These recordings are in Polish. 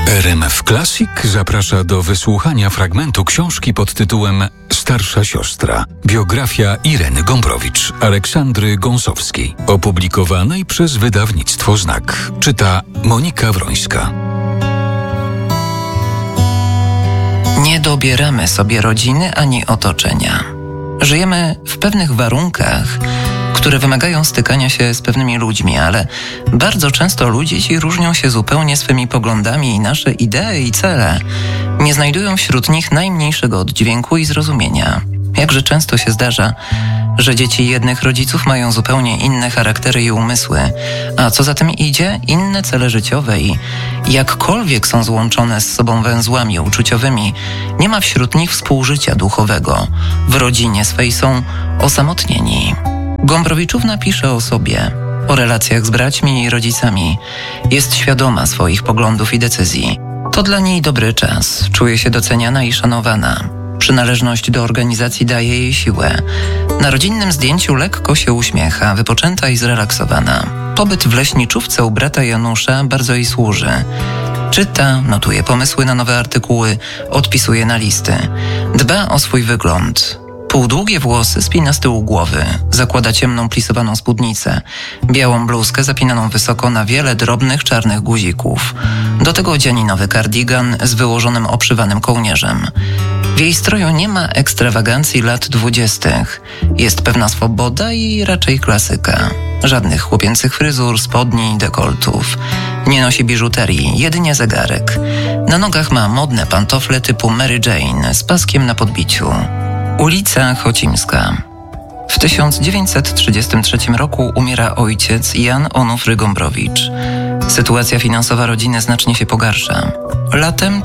RMF Classic zaprasza do wysłuchania fragmentu książki pod tytułem Starsza siostra. Biografia Ireny Gombrowicz, Aleksandry Gąsowskiej. Opublikowanej przez wydawnictwo Znak. Czyta Monika Wrońska. Nie dobieramy sobie rodziny ani otoczenia. Żyjemy w pewnych warunkach, które wymagają stykania się z pewnymi ludźmi, ale bardzo często ludzie ci różnią się zupełnie swymi poglądami i nasze idee i cele nie znajdują wśród nich najmniejszego oddźwięku i zrozumienia. Jakże często się zdarza, że dzieci jednych rodziców mają zupełnie inne charaktery i umysły, a co za tym idzie, inne cele życiowe i jakkolwiek są złączone z sobą węzłami uczuciowymi, nie ma wśród nich współżycia duchowego. W rodzinie swej są osamotnieni. Gombrowiczówna pisze o sobie, o relacjach z braćmi i rodzicami. Jest świadoma swoich poglądów i decyzji. To dla niej dobry czas. Czuje się doceniana i szanowana. Przynależność do organizacji daje jej siłę. Na rodzinnym zdjęciu lekko się uśmiecha, wypoczęta i zrelaksowana. Pobyt w leśniczówce u brata Janusza bardzo jej służy. Czyta, notuje pomysły na nowe artykuły, odpisuje na listy. Dba o swój wygląd. Półdługie włosy spina z tyłu głowy, zakłada ciemną plisowaną spódnicę, białą bluzkę zapinaną wysoko na wiele drobnych czarnych guzików. Do tego dzianinowy kardigan z wyłożonym obszywanym kołnierzem. W jej stroju nie ma ekstrawagancji lat 20. Jest pewna swoboda i raczej klasyka. Żadnych chłopięcych fryzur, spodni, dekoltów. Nie nosi biżuterii, jedynie zegarek. Na nogach ma modne pantofle typu Mary Jane z paskiem na podbiciu. Ulica Chocimska. W 1933 roku umiera ojciec Jan Onufry Gombrowicz. Sytuacja finansowa rodziny znacznie się pogarsza. Latem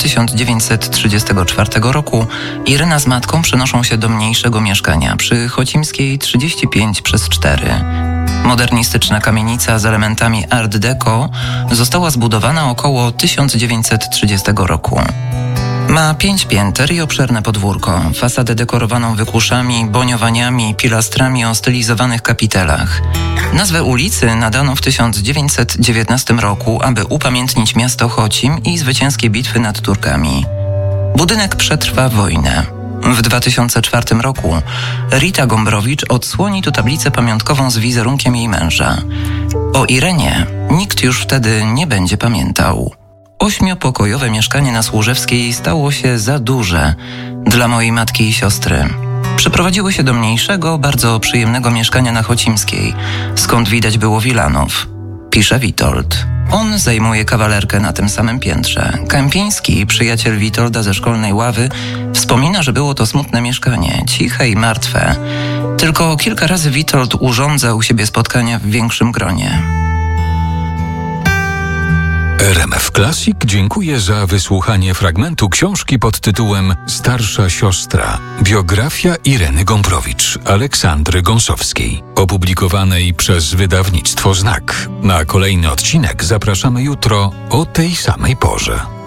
1934 roku Irena z matką przenoszą się do mniejszego mieszkania przy Chocimskiej 35/4. Modernistyczna kamienica z elementami Art Deco została zbudowana około 1930 roku. Ma 5 pięter i obszerne podwórko, fasadę dekorowaną wykuszami, boniowaniami i pilastrami o stylizowanych kapitelach. Nazwę ulicy nadano w 1919 roku, aby upamiętnić miasto Chocim i zwycięskie bitwy nad Turkami. Budynek przetrwa wojnę. W 2004 roku Rita Gombrowicz odsłoni tu tablicę pamiątkową z wizerunkiem jej męża. O Irenie nikt już wtedy nie będzie pamiętał. 8-pokojowe mieszkanie na Służewskiej stało się za duże dla mojej matki i siostry. Przeprowadziły się do mniejszego, bardzo przyjemnego mieszkania na Chocimskiej, skąd widać było Wilanów. Pisze Witold. On zajmuje kawalerkę na tym samym piętrze. Kępiński, przyjaciel Witolda ze szkolnej ławy, wspomina, że było to smutne mieszkanie, ciche i martwe. Tylko kilka razy Witold urządza u siebie spotkania w większym gronie. RMF Classic dziękuję za wysłuchanie fragmentu książki pod tytułem Starsza siostra. Biografia Ireny Gombrowicz, Aleksandry Gąsowskiej. Opublikowanej przez wydawnictwo Znak. Na kolejny odcinek zapraszamy jutro o tej samej porze.